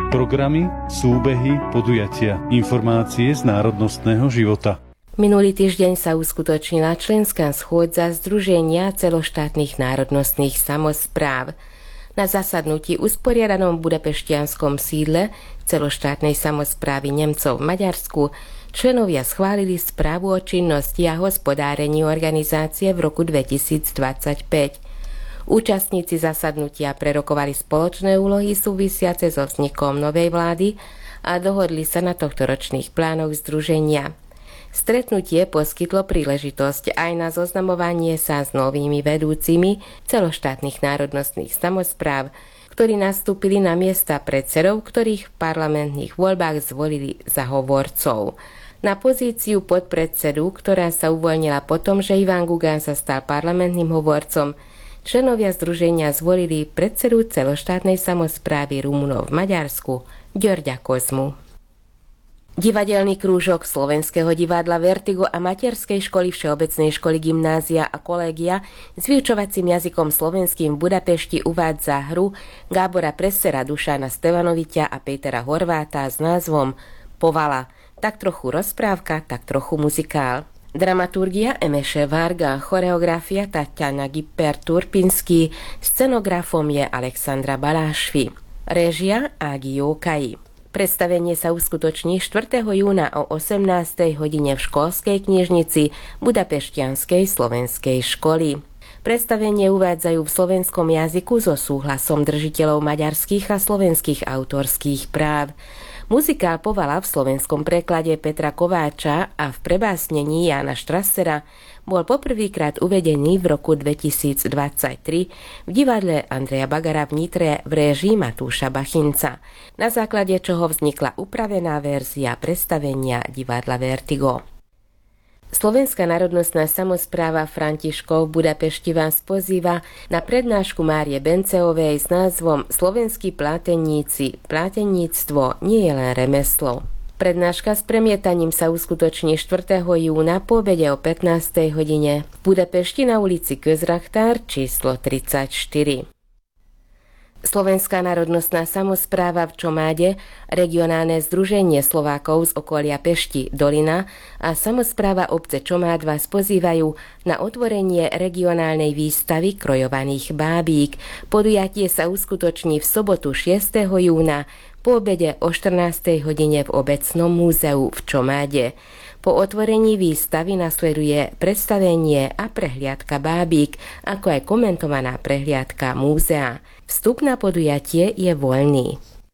Programy, súbehy, podujatia, informácie z národnostného života. Minulý týždeň sa uskutočnila členská schôdza Združenia celoštátnych národnostných samospráv. Na zasadnutí usporiadanom v budapeštianskom sídle celoštátnej samosprávy Nemcov v Maďarsku členovia schválili správu o činnosti a hospodárení organizácie v roku 2025. Účastníci zasadnutia prerokovali spoločné úlohy súvisiace so vznikom novej vlády a dohodli sa na tohtoročných plánoch združenia. Stretnutie poskytlo príležitosť aj na zoznamovanie sa s novými vedúcimi celoštátnych národnostných samospráv, ktorí nastúpili na miesta predsedov, ktorých v parlamentných voľbách zvolili za hovorcov. Na pozíciu podpredsedu, ktorá sa uvoľnila potom, že Ivan Gugan sa stal parlamentným hovorcom, členovia združenia zvolili predsedu celoštátnej samosprávy Rumunov v Maďarsku, Györgya Kozmu. Divadelný krúžok Slovenského divadla Vertigo a Materskej školy Všeobecnej školy gymnázia a kolégia s vyučovacím jazykom slovenským v Budapešti uvádza hru Gábora Pressera, Dušana Stevanoviťa a Petera Horváta s názvom Povala. Tak trochu rozprávka, tak trochu muzikál. Dramaturgia Emeše Varga, choreografia Tatiana Gipper-Turpinský, scenografom je Alexandra Balášvi. Réžia Ági Jókai. Predstavenie sa uskutoční 4. júna o 18. hodine v školskej knižnici Budapeštianskej slovenskej školy. Predstavenie uvádzajú v slovenskom jazyku so súhlasom držiteľov maďarských a slovenských autorských práv. Muzikál Povala v slovenskom preklade Petra Kováča a v prebásnení Jána Štrasera bol poprvýkrát uvedený v roku 2023 v divadle Andreja Bagara v Nitre v réžii Matúša Bachinca, na základe čoho vznikla upravená verzia predstavenia divadla Vertigo. Slovenská národnostná samospráva Františkov v Budapešti vás pozýva na prednášku Márie Benceovej s názvom Slovenskí pláteníci. Pláteníctvo nie je len remeslo. Prednáška s premietaním sa uskutoční 4. júna po obede o 15. hodine v Budapešti na ulici Közrachtár číslo 34. Slovenská národnostná samospráva v Čomáde, regionálne združenie Slovákov z okolia Pešti Dolina a samospráva obce Čomád vás pozývajú na otvorenie regionálnej výstavy krojovaných bábík. Podujatie sa uskutoční v sobotu 6. júna po obede o 14. hodine v Obecnom múzeu v Čomáde. Po otvorení výstavy nasleduje predstavenie a prehliadka bábík, ako aj komentovaná prehliadka múzea. Vstup na podujatie je voľný.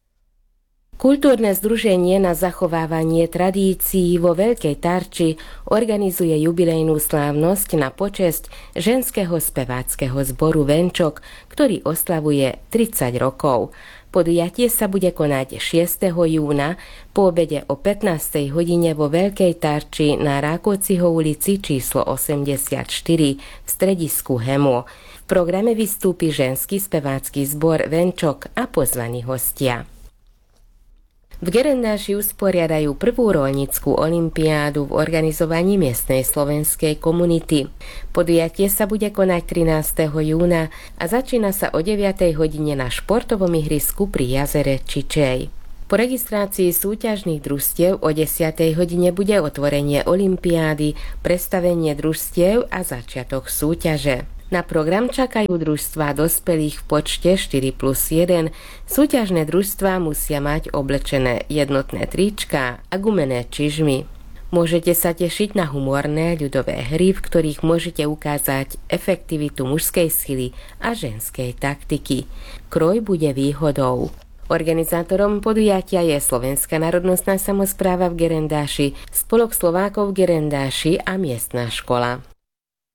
Kultúrne združenie na zachovávanie tradícií vo Veľkej Tarči organizuje jubilejnú slávnosť na počesť ženského speváckeho zboru Venčok, ktorý oslavuje 30 rokov. Podujatie sa bude konať 6. júna po obede o 15. hodine vo Veľkej Tarči na Rákociho ulici číslo 84 v stredisku Hemo. V programe vystúpi ženský spevácky zbor Venčok a pozvaní hostia. V Gerendáši usporiadajú prvú roľnícku olympiádu v organizovaní miestnej slovenskej komunity. Podujatie sa bude konať 13. júna a začína sa o 9. hodine na športovom ihrisku pri jazere Čičej. Po registrácii súťažných družstiev o 10. hodine bude otvorenie olympiády, predstavenie družstiev a začiatok súťaže. Na program čakajú družstvá dospelých v počte 4+1. Súťažné družstvá musia mať oblečené jednotné tričká a gumené čižmy. Môžete sa tešiť na humorné ľudové hry, v ktorých môžete ukázať efektivitu mužskej sily a ženskej taktiky. Kroj bude výhodou. Organizátorom podujatia je Slovenská národnostná samospráva v Gerendáši, Spolok Slovákov v Gerendáši a miestna škola.